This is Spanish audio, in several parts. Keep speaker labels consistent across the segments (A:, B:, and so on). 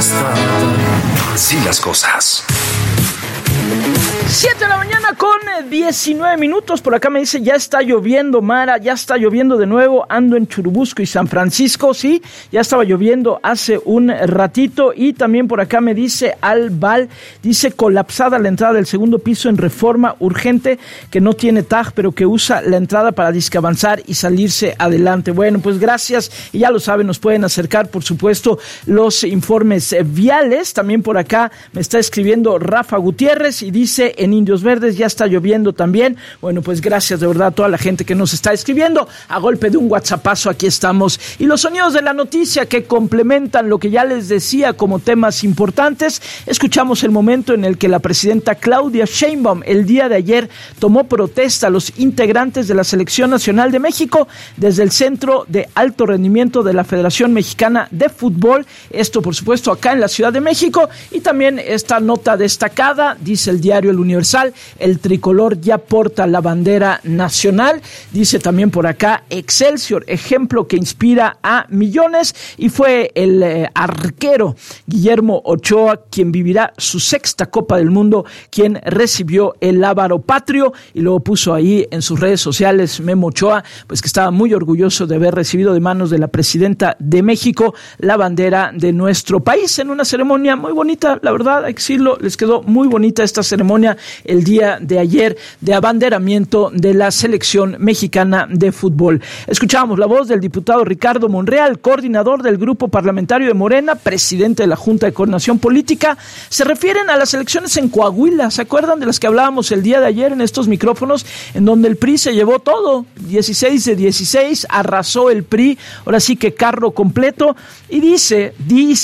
A: está. Así las cosas.
B: 7 de la mañana con 19 minutos. Por acá me dice, ya está lloviendo, Mara, ya está lloviendo de nuevo. Ando en Churubusco y San Francisco, sí, ya estaba lloviendo hace un ratito. Y también por acá me dice Alval, dice, colapsada la entrada del segundo piso en Reforma, urgente, que no tiene tag, pero que usa la entrada para disque avanzar y salirse adelante. Bueno, pues gracias, y ya lo saben, nos pueden acercar, por supuesto, los informes viales. También por acá me está escribiendo Rafa Gutiérrez y dice, en Indios Verdes ya está lloviendo también. Bueno, pues gracias de verdad a toda la gente que nos está escribiendo. A golpe de un WhatsAppazo aquí estamos. Y los sonidos de la noticia que complementan lo que ya les decía como temas importantes. Escuchamos el momento en el que la presidenta Claudia Sheinbaum el día de ayer tomó protesta a los integrantes de la Selección Nacional de México desde el Centro de Alto Rendimiento de la Federación Mexicana de Fútbol. Esto, por supuesto, acá en la Ciudad de México. Y también esta nota destacada, dice el diario El Universal, el tricolor ya porta la bandera nacional. Dice también por acá Excelsior, ejemplo que inspira a millones, y fue el arquero Guillermo Ochoa quien vivirá su sexta Copa del Mundo, quien recibió el Lábaro Patrio, y luego puso ahí en sus redes sociales Memo Ochoa, pues que estaba muy orgulloso de haber recibido de manos de la presidenta de México la bandera de nuestro país en una ceremonia muy bonita, la verdad, hay que decirlo, les quedó muy bonita esta ceremonia el día de ayer de abanderamiento de la selección mexicana de fútbol. Escuchábamos la voz del diputado Ricardo Monreal, coordinador del grupo parlamentario de Morena, presidente de la Junta de Coordinación Política. Se refieren a las elecciones en Coahuila, ¿se acuerdan de las que hablábamos el día de ayer en estos micrófonos, en donde el PRI se llevó todo, 16 de 16, arrasó el PRI, ahora sí que carro completo, y dice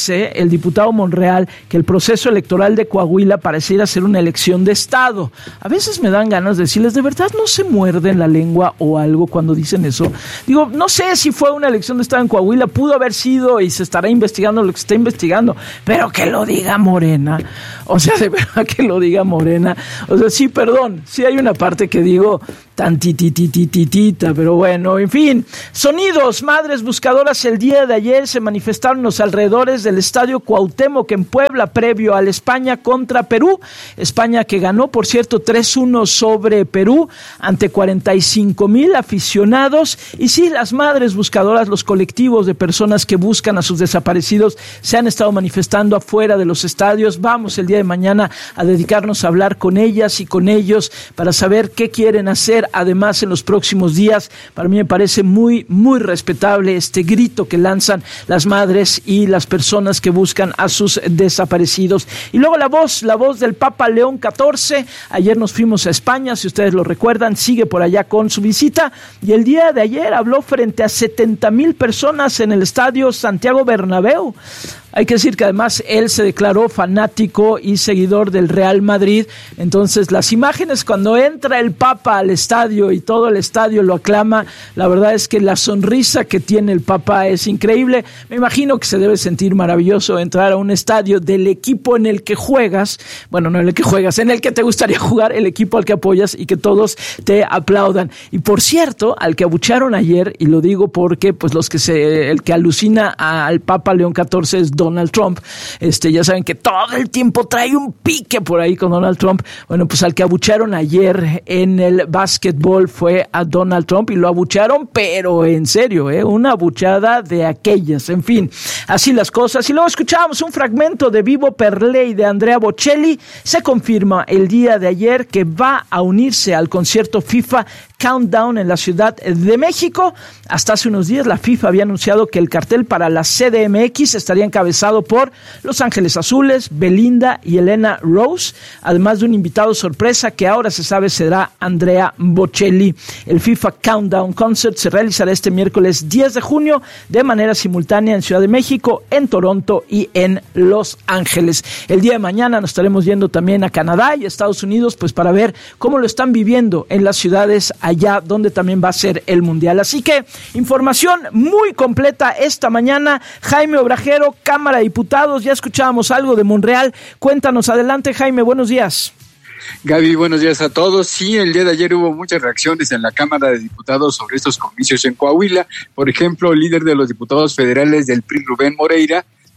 B: el diputado Monreal que el proceso electoral de Coahuila pareciera ser una elección de Estado. A veces me dan ganas de decirles, ¿de verdad no se muerden la lengua o algo cuando dicen eso? Digo, no sé si fue una elección de Estado en Coahuila, pudo haber sido y se estará investigando lo que se está investigando, pero que lo diga Morena, o sea, de verdad que lo diga Morena, o sea, sí, perdón, sí hay una parte que digo tan tititititita, pero bueno, en fin. Sonidos, madres buscadoras el día de ayer se manifestaron en los alrededores del Estadio Cuauhtémoc en Puebla, previo al España contra Perú. España que ganó, por cierto, 3-1 sobre Perú, ante 45,000 aficionados. Y sí, las madres buscadoras, los colectivos de personas que buscan a sus desaparecidos, se han estado manifestando afuera de los estadios. Vamos el día de mañana a dedicarnos a hablar con ellas y con ellos para saber qué quieren hacer. Además, en los próximos días, para mí me parece muy, muy respetable este grito que lanzan las madres y las personas que buscan a sus desaparecidos. Y luego la voz del Papa León XIV. Ayer nos fuimos a España, si ustedes lo recuerdan, sigue por allá con su visita, y el día de ayer habló frente a 70,000 personas en el estadio Santiago Bernabéu. Hay que decir que además él se declaró fanático y seguidor del Real Madrid. Entonces las imágenes cuando entra el Papa al estadio y todo el estadio lo aclama, la verdad es que la sonrisa que tiene el Papa es increíble. Me imagino que se debe sentir maravilloso entrar a un estadio del equipo en el que juegas, bueno, no en el que juegas, en el que te gustaría jugar, el equipo al que apoyas, y que todos te aplaudan. Y por cierto, al que abucharon ayer, y lo digo porque pues el que alucina al Papa León XIV es Donald Trump. Ya saben que todo el tiempo trae un pique por ahí con Donald Trump. Bueno, pues al que abucharon ayer en el básquetbol fue a Donald Trump, y lo abucharon, pero en serio, una abuchada de aquellas. En fin, así las cosas. Y luego escuchábamos un fragmento de Vivo per Lei de Andrea Bocelli. Se confirma el día de ayer que va a unirse al concierto FIFA Countdown en la Ciudad de México. Hasta hace unos días la FIFA había anunciado que el cartel para la CDMX estaría encabezado por Los Ángeles Azules, Belinda y Elena Rose, además de un invitado sorpresa que ahora se sabe será Andrea Bocelli. El FIFA Countdown Concert se realizará este miércoles 10 de junio de manera simultánea en Ciudad de México, en Toronto y en Los Ángeles. El día de mañana nos estaremos yendo también a Canadá y Estados Unidos, pues para ver cómo lo están viviendo en las ciudades allá donde también va a ser el Mundial. Así que información muy completa esta mañana. Jaime Obrajero, Cámara de Diputados, ya escuchábamos algo de Monreal. Cuéntanos, adelante Jaime, buenos días.
C: Gaby, buenos días a todos. Sí, el día de ayer hubo muchas reacciones en la Cámara de Diputados sobre estos comicios en Coahuila. Por ejemplo, el líder de los diputados federales del PRI, Rubén Moreira,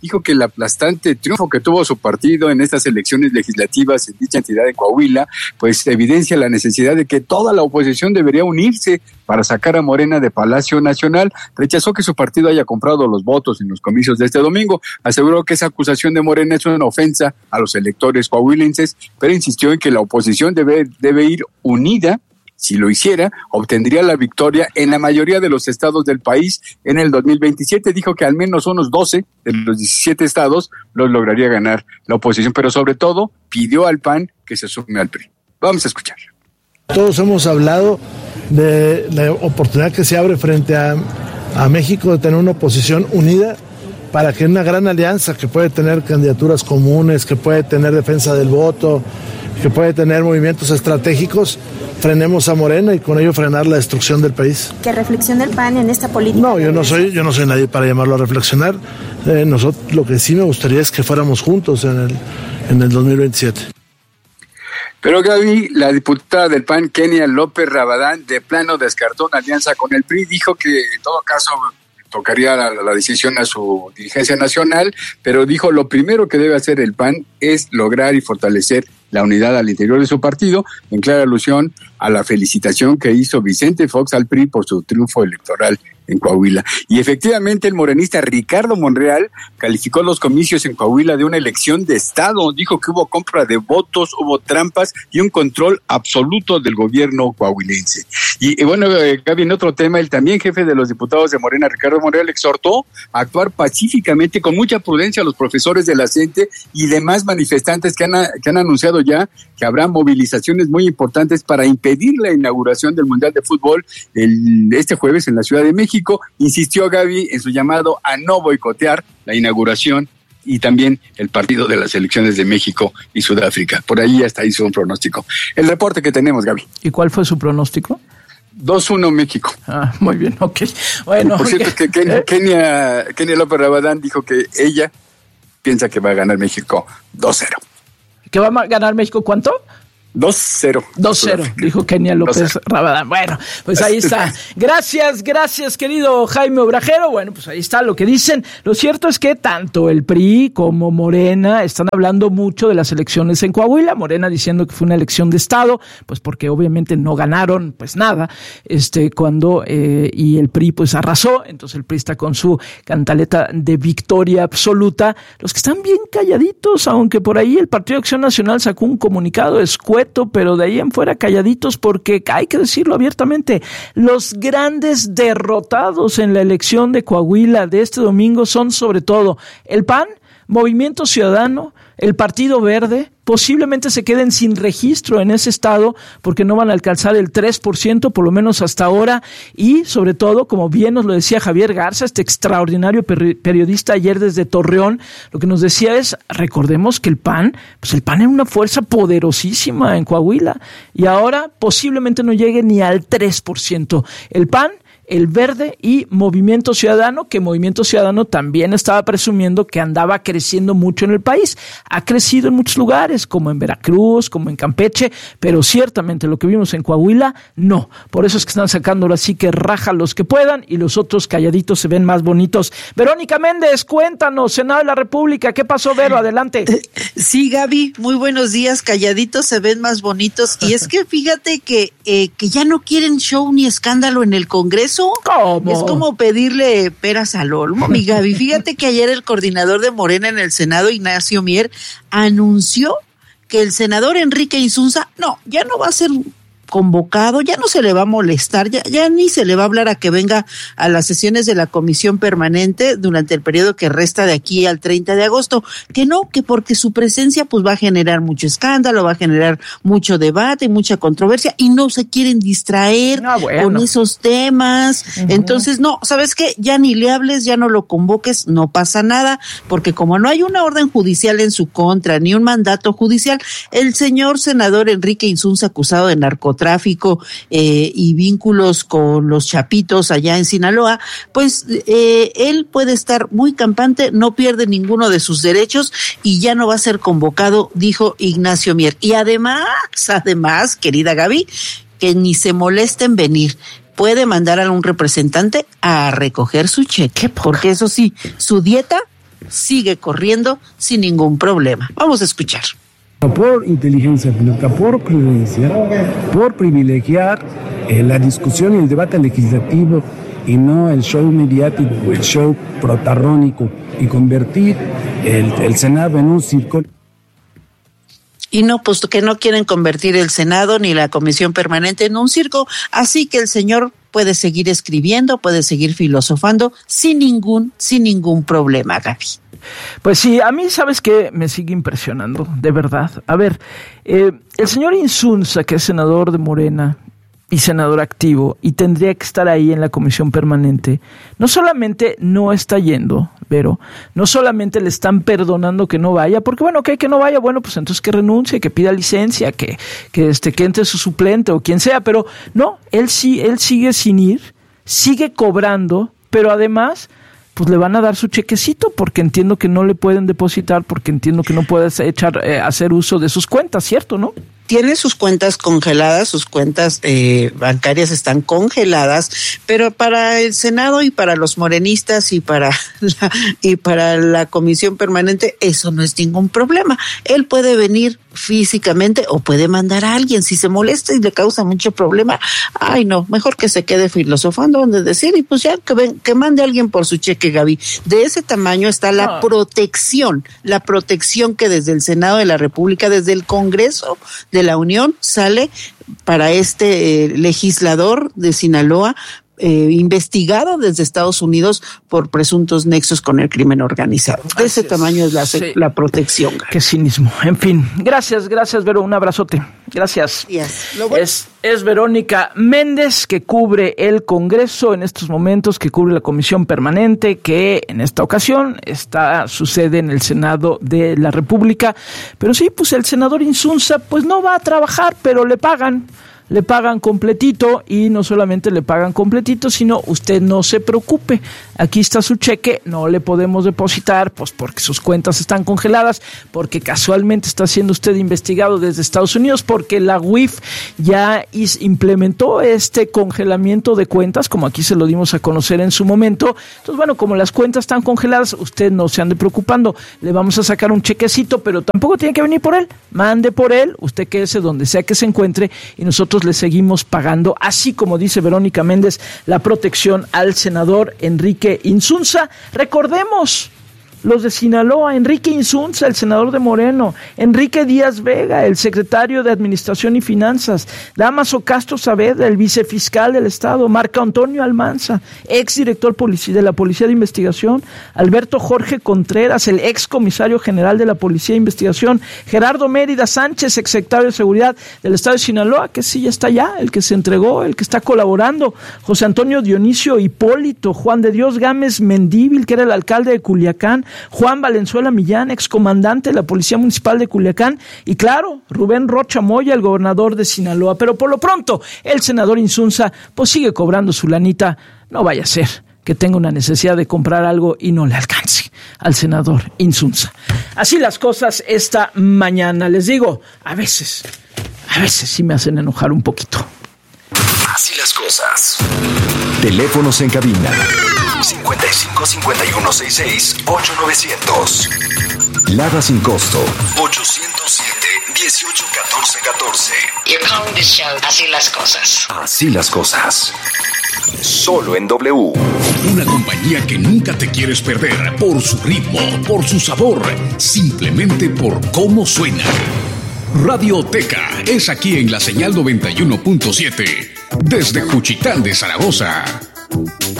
C: dijo que el aplastante triunfo que tuvo su partido en estas elecciones legislativas en dicha entidad de Coahuila, pues evidencia la necesidad de que toda la oposición debería unirse para sacar a Morena de Palacio Nacional. Rechazó que su partido haya comprado los votos en los comicios de este domingo. Aseguró que esa acusación de Morena es una ofensa a los electores coahuilenses, pero insistió en que la oposición debe ir unida. Si lo hiciera, obtendría la victoria en la mayoría de los estados del país en el 2027. Dijo que al menos unos 12 de los 17 estados los lograría ganar la oposición, pero sobre todo pidió al PAN que se sume al PRI. Vamos a escuchar.
D: Todos hemos hablado de la oportunidad que se abre frente a México de tener una oposición unida para que una gran alianza que puede tener candidaturas comunes, que puede tener defensa del voto, que puede tener movimientos estratégicos, frenemos a Morena y con ello frenar la destrucción del país.
E: ¿Que reflexione el PAN en esta política?
D: No, yo no soy nadie para llamarlo a reflexionar. Nosotros lo que sí me gustaría es que fuéramos juntos en el 2027.
C: Pero Gaby, la diputada del PAN, Kenia López Rabadán, de plano descartó una alianza con el PRI, dijo que en todo caso tocaría la decisión a su dirigencia nacional, pero dijo lo primero que debe hacer el PAN es lograr y fortalecer la unidad al interior de su partido, en clara alusión a la felicitación que hizo Vicente Fox al PRI por su triunfo electoral en Coahuila. Y efectivamente el morenista Ricardo Monreal calificó los comicios en Coahuila de una elección de Estado. Dijo que hubo compra de votos, hubo trampas y un control absoluto del gobierno coahuilense. Y bueno, Gaby, en otro tema, el también jefe de los diputados de Morena, Ricardo Monreal, exhortó a actuar pacíficamente, con mucha prudencia a los profesores de la CENTE y demás manifestantes que han anunciado ya que habrá movilizaciones muy importantes para impedir la inauguración del Mundial de Fútbol este jueves en la Ciudad de México. Insistió Gaby en su llamado a no boicotear la inauguración y también el partido de las selecciones de México y Sudáfrica. Por ahí hasta hizo un pronóstico. El reporte que tenemos, Gaby.
B: ¿Y cuál fue su pronóstico?
C: 2-1 México.
B: Ah, muy bien, ok. Bueno,
C: por cierto, que Kenia López Rabadán dijo que ella piensa que va a ganar México 2-0.
B: ¿Que va a ganar México cuánto?
C: 2-0.
B: 2-0, dijo Kenia López Rabadán. Bueno, pues ahí está. Gracias, querido Jaime Obrajero. Bueno, pues ahí está lo que dicen. Lo cierto es que tanto el PRI como Morena están hablando mucho de las elecciones en Coahuila. Morena diciendo que fue una elección de Estado, pues porque obviamente no ganaron pues nada, cuando y el PRI pues arrasó. Entonces el PRI está con su cantaleta de victoria absoluta. Los que están bien calladitos, aunque por ahí el Partido de Acción Nacional sacó un comunicado escueto, pero de ahí en fuera calladitos, porque hay que decirlo abiertamente, los grandes derrotados en la elección de Coahuila de este domingo son sobre todo el PAN, Movimiento Ciudadano, el Partido Verde. Posiblemente se queden sin registro en ese estado porque no van a alcanzar el 3%, por lo menos hasta ahora, y sobre todo, como bien nos lo decía Javier Garza, este extraordinario periodista ayer desde Torreón, lo que nos decía es, recordemos que el PAN era una fuerza poderosísima en Coahuila, y ahora posiblemente no llegue ni al 3%. El PAN, el Verde y Movimiento Ciudadano, que Movimiento Ciudadano también estaba presumiendo que andaba creciendo mucho en el país. Ha crecido en muchos lugares, como en Veracruz, como en Campeche, pero ciertamente lo que vimos en Coahuila, no. Por eso es que están sacando ahora sí que raja los que puedan y los otros calladitos se ven más bonitos. Verónica Méndez, cuéntanos, Senado de la República, ¿qué pasó, Vero? Adelante.
F: Sí, Gaby, muy buenos días, calladitos se ven más bonitos. Y es que fíjate que ya no quieren show ni escándalo en el Congreso.
B: ¿Cómo?
F: Es como pedirle peras al olmo, mi Gaby. Fíjate que ayer el coordinador de Morena en el Senado, Ignacio Mier, anunció que el senador Enrique Insunza, ya no va a ser convocado, ya no se le va a molestar, ya ni se le va a hablar a que venga a las sesiones de la comisión permanente durante el periodo que resta de aquí al 30 de agosto, que porque su presencia pues va a generar mucho escándalo, va a generar mucho debate, mucha controversia y no se quieren distraer con esos temas. Uh-huh. Entonces, ¿sabes qué? Ya ni le hables, ya no lo convoques, no pasa nada, porque como no hay una orden judicial en su contra, ni un mandato judicial, el señor senador Enrique Insunza, acusado de narcotráfico y vínculos con los chapitos allá en Sinaloa, pues él puede estar muy campante, no pierde ninguno de sus derechos y ya no va a ser convocado, dijo Ignacio Mier. Y además, querida Gaby, que ni se moleste en venir. Puede mandar a un representante a recoger su cheque, porque eso sí, su dieta sigue corriendo sin ningún problema. Vamos a escuchar.
G: Por inteligencia pública, por prudencia, por privilegiar la discusión y el debate legislativo y no el show mediático, el show protagónico, y convertir el Senado en un circo.
F: Y no, pues que no quieren convertir el Senado ni la Comisión Permanente en un circo, así que el señor puede seguir escribiendo, puede seguir filosofando sin ningún problema, Gaby.
B: Pues sí, a mí, ¿sabes qué? Me sigue impresionando, de verdad. A ver, el señor Insunza, que es senador de Morena y senador activo, y tendría que estar ahí en la Comisión Permanente, no solamente no está yendo, pero no solamente le están perdonando que no vaya, porque bueno, que no vaya, bueno, pues entonces que renuncie, que pida licencia, que entre su suplente o quien sea, pero no, él sigue sin ir, sigue cobrando, pero además pues le van a dar su chequecito, porque entiendo que no le pueden depositar, porque entiendo que no puede hacer uso de sus cuentas, ¿cierto, no?
F: Tiene sus cuentas congeladas, sus cuentas bancarias están congeladas, pero para el Senado y para los morenistas y para la Comisión Permanente eso no es ningún problema. Él puede venir físicamente o puede mandar a alguien. Si se molesta y le causa mucho problema, ay no, mejor que se quede filosofando donde decir, y pues ya que mande a alguien por su cheque, Gaby. De ese tamaño está la protección que desde el Senado de la República, desde el Congreso de la Unión sale para este legislador de Sinaloa, investigado desde Estados Unidos por presuntos nexos con el crimen organizado. De ese tamaño es la protección.
B: Qué cinismo. En fin, gracias, Vero, un abrazote. Gracias. Es Verónica Méndez, que cubre el Congreso en estos momentos, que cubre la Comisión Permanente, que en esta ocasión sucede en el Senado de la República. Pero sí, pues el senador Insunza pues no va a trabajar, pero le pagan completito, y no solamente le pagan completito, sino usted no se preocupe, aquí está su cheque, no le podemos depositar, pues porque sus cuentas están congeladas, porque casualmente está siendo usted investigado desde Estados Unidos, porque la UIF ya implementó este congelamiento de cuentas, como aquí se lo dimos a conocer en su momento. Entonces, bueno, como las cuentas están congeladas, usted no se ande preocupando, le vamos a sacar un chequecito, pero tampoco tiene que venir por él, mande por él, usted quédese donde sea que se encuentre, y nosotros le seguimos pagando, así como dice Verónica Méndez, la protección al senador Enrique Insunza. Recordemos, los de Sinaloa, Enrique Insunza, el senador de Moreno, Enrique Díaz Vega, el secretario de Administración y Finanzas, Dámaso Castro Saavedra, el vicefiscal del Estado, Marco Antonio Almanza, exdirector de la Policía de Investigación, Alberto Jorge Contreras, el excomisario general de la Policía de Investigación, Gerardo Mérida Sánchez, exsecretario de Seguridad del Estado de Sinaloa, que sí ya está allá, el que se entregó, el que está colaborando, José Antonio Dionisio Hipólito, Juan de Dios Gámez Mendíbil, que era el alcalde de Culiacán, Juan Valenzuela Millán, excomandante de la Policía Municipal de Culiacán, y claro, Rubén Rocha Moya, el gobernador de Sinaloa. Pero por lo pronto, el senador Insunza pues sigue cobrando su lanita. No vaya a ser que tenga una necesidad de comprar algo y no le alcance al senador Insunza. Así las cosas esta mañana. Les digo, a veces sí me hacen enojar un poquito.
A: Así las cosas. Teléfonos en cabina 55 51 66 8900. Lada sin costo 807 18 14 14.
H: You're calling this show Así las cosas.
A: Así las cosas. Solo en W.
I: Una compañía que nunca te quieres perder por su ritmo, por su sabor, simplemente por cómo suena. Radioteca es aquí en la señal 91.7 desde Juchitán de Zaragoza.